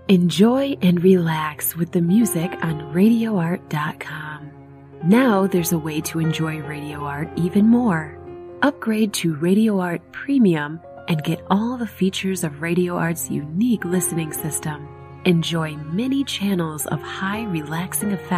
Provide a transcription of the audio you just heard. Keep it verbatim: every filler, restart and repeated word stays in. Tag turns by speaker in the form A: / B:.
A: Enjoy and relax with the music on radio art dot com. Now there's a way to enjoy Radio Art even more. Upgrade to Radio Art Premium and get all the features of Radio Art's unique listening system. Enjoy many channels of high relaxing effects